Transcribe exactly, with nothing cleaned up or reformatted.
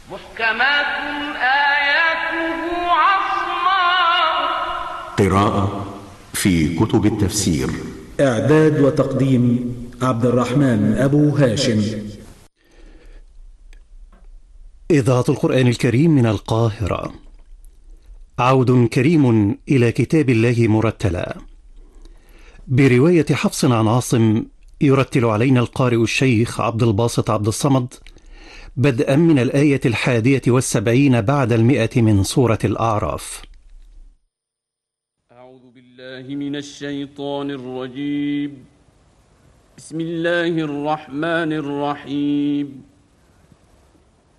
محكمات آياته عصماء. قراءة في كتب التفسير. إعداد وتقديم عبد الرحمن أبو هاشم. إذاعة القرآن الكريم من القاهرة. عود كريم إلى كتاب الله مرتلا، برواية حفص عن عاصم، يرتل علينا القارئ الشيخ عبد الباسط عبد الصمد، بدءا من الآية الحادية والسبعين بعد المئة من سورة الأعراف. أعوذ بالله من الشيطان الرجيم. بسم الله الرحمن الرحيم.